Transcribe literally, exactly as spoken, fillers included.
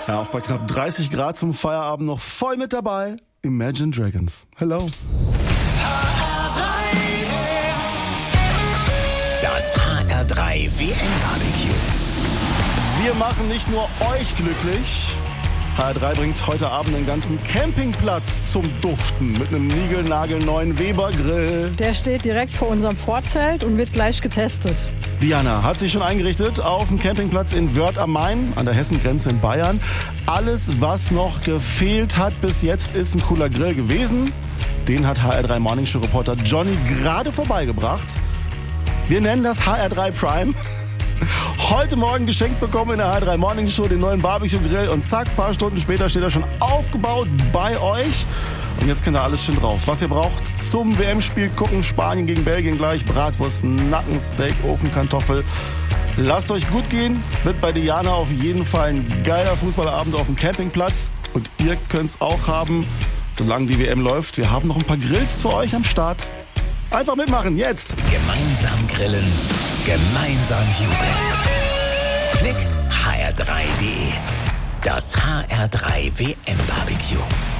Ja, auch bei knapp dreißig Grad zum Feierabend noch voll mit dabei. Imagine Dragons. Hello. Das H R drei W M-Barbecue. Wir machen nicht nur euch glücklich. H R drei bringt heute Abend den ganzen Campingplatz zum Duften mit einem niegelnagelneuen Weber-Grill. Der steht direkt vor unserem Vorzelt und wird gleich getestet. Diana hat sich schon eingerichtet auf dem Campingplatz in Wörth am Main an der Hessengrenze in Bayern. Alles, was noch gefehlt hat bis jetzt, ist ein cooler Grill gewesen. Den hat H R drei Morningshow Reporter Johnny gerade vorbeigebracht. Wir nennen das H R drei Prime. Heute Morgen geschenkt bekommen in der H R drei Morning Show den neuen Barbecue-Grill und zack, ein paar Stunden später steht er schon aufgebaut bei euch. Und jetzt kennt ihr alles schön drauf. Was ihr braucht zum W M-Spiel gucken, Spanien gegen Belgien gleich, Bratwurst, Nackensteak, Ofenkartoffel. Lasst euch gut gehen, wird bei Diana auf jeden Fall ein geiler Fußballabend auf dem Campingplatz. Und ihr könnt's auch haben, solange die W M läuft. Wir haben noch ein paar Grills für euch am Start. Einfach mitmachen, jetzt! Gemeinsam grillen, gemeinsam jubeln. Klick H R drei punkt de. Das H R drei W M-Barbecue.